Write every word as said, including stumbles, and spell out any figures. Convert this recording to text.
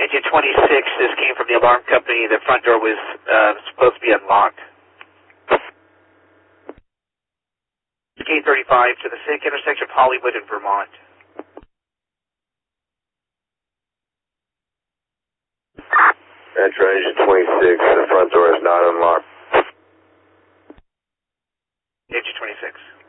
Agent twenty-six, this came from the alarm company. The front door was uh, supposed to be unlocked. K thirty-five to the SICK intersection of Hollywood and Vermont. Metro Agent twenty-six, the front door is not unlocked. Agent twenty-six.